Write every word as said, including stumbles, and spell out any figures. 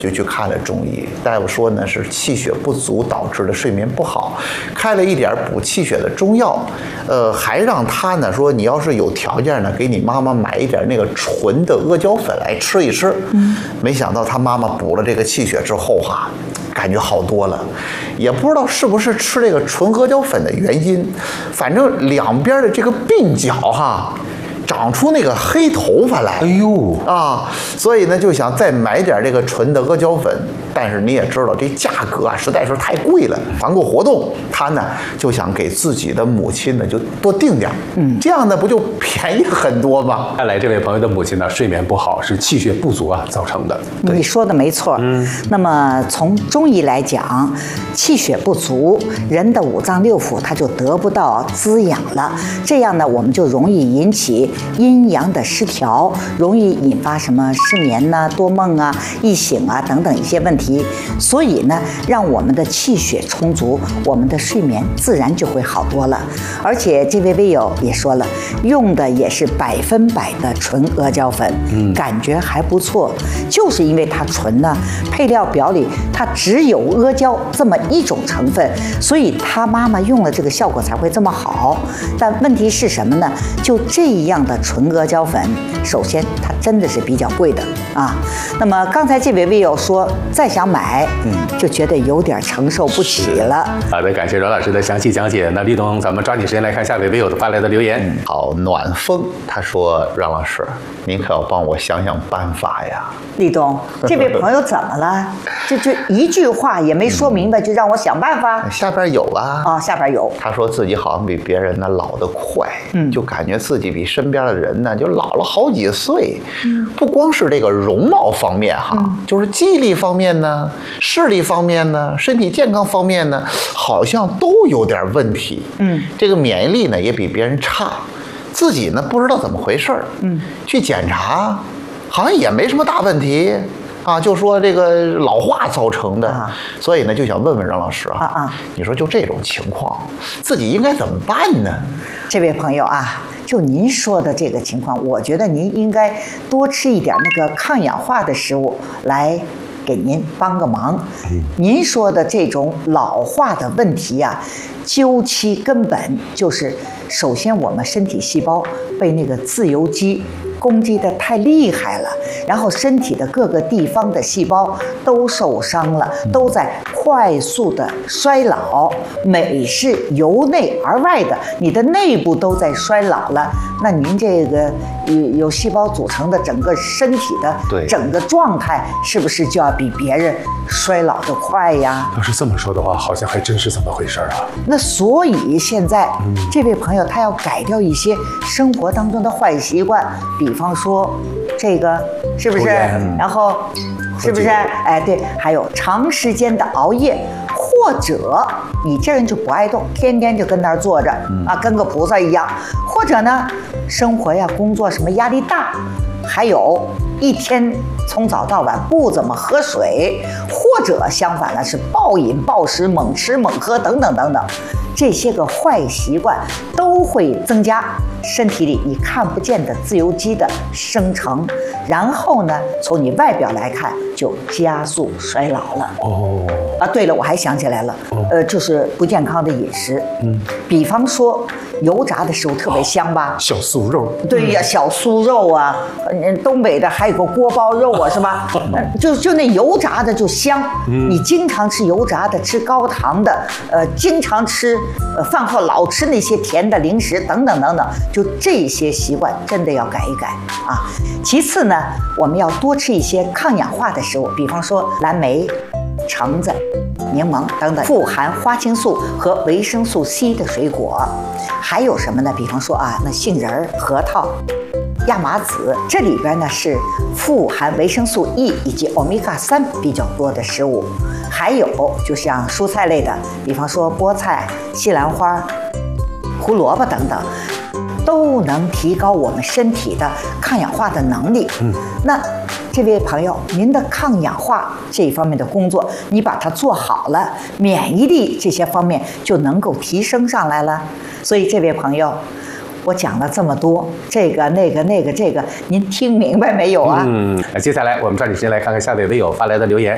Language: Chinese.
就去看了中医，大夫说呢是气血不足导致的睡眠不好，开了一点补气血的中药，呃，还让他呢说你要是有条件呢，给你妈妈买一点那个纯的阿胶粉来吃一吃。嗯，没想到他妈妈补了这个气血之后哈、啊，感觉好多了，也不知道是不是吃这个纯阿胶粉的原因，反正两边的这个鬓角哈。长出那个黑头发来， 哎呦啊！所以呢，就想再买点这个纯的阿胶粉，但是你也知道这价格啊实在是太贵了。团购活动，他呢就想给自己的母亲呢就多订点，嗯，这样呢不就便宜很多吗？ 看来这位朋友的母亲呢睡眠不好是气血不足啊造成的。 你说的没错，嗯。那么从中医来讲，气血不足，人的五脏六腑它就得不到滋养了，这样呢我们就容易引起阴阳的失调，容易引发什么失眠呐、啊、多梦啊、易醒啊等等一些问题。所以呢，让我们的气血充足，我们的睡眠自然就会好多了。而且这位微友也说了，用的也是百分百的纯阿胶粉，嗯，感觉还不错。就是因为它纯呢，配料表里它只有阿胶这么一种成分，所以他妈妈用了这个效果才会这么好。但问题是什么呢？就这样的纯阿胶粉，首先它真的是比较贵的啊。那么刚才这位微友说再想买，嗯，就觉得有点承受不起了。 好的，感谢阮老师的详细讲解。那立冬，咱们抓紧时间来看下位微友发来的留言。 嗯、好，暖风他说：“阮老师，您可要帮我想想办法呀。” 立冬，这位朋友怎么了？就就一句话也没说明白，就让我想办法。 下边有啊， 啊，下边有。 他说自己好像比别人呢老得快，嗯，就感觉自己比身边的人呢就老了好几岁。嗯，不光是这个容貌方面哈，嗯、就是记忆力方面呢、视力方面呢、身体健康方面呢，好像都有点问题。嗯，这个免疫力呢也比别人差，自己呢不知道怎么回事儿。嗯，去检查。好像也没什么大问题啊，就说这个老化造成的，啊、所以呢就想问问任老师啊，啊啊你说就这种情况，自己应该怎么办呢？ 这位朋友啊，就您说的这个情况，我觉得您应该多吃一点那个抗氧化的食物来给您帮个忙。嗯、您说的这种老化的问题啊，究其根本就是首先我们身体细胞被那个自由基攻击的太厉害了，然后身体的各个地方的细胞都受伤了，都在快速的衰老。每是由内而外的，你的内部都在衰老了，那您这个有有细胞组成的整个身体的整个状态，是不是就要比别人衰老的快呀？ 要是这么说的话，好像还真是这么回事啊。 那所以现在、嗯、这位朋友他要改掉一些生活当中的坏习惯，比比方说，这个是不是？然后，是不是？哎，对，还有长时间的熬夜，或者你这人就不爱动，天天就跟那儿坐着啊，跟个菩萨一样。或者呢，生活呀、工作什么压力大，还有一天从早到晚不怎么喝水，或者相反的是暴饮暴食、猛吃猛喝等等等等。这些个坏习惯都会增加身体里你看不见的自由基的生成，然后呢，从你外表来看就加速衰老了。哦，啊，对了，我还想起来了，哦、呃，就是不健康的饮食。嗯，比方说油炸的食物特别香吧？ 哦、小酥肉。 对呀，小酥肉啊，嗯，东北的还有个锅包肉啊，是吧？就就那油炸的就香。嗯，你经常吃油炸的，吃高糖的，呃，经常吃。呃，饭后老吃那些甜的零食等等等等，就这些习惯真的要改一改啊。其次呢，我们要多吃一些抗氧化的食物，比方说蓝莓、橙子、柠檬等等富含花青素和维生素 C 的水果。还有什么呢？比方说啊，那杏仁、核桃、亚麻籽，这里边呢是富含维生素 E 以及欧米伽三比较多的食物。还有就像蔬菜类的，比方说菠菜、西兰花、胡萝卜等等，都能提高我们身体的抗氧化的能力。嗯，那这位朋友，您的抗氧化这一方面的工作，你把它做好了，免疫力这些方面就能够提升上来了。所以这位朋友，我讲了这么多，这个那个那个这个，您听明白没有啊？ 嗯，接下来我们抓紧时间来看看下位微友发来的留言。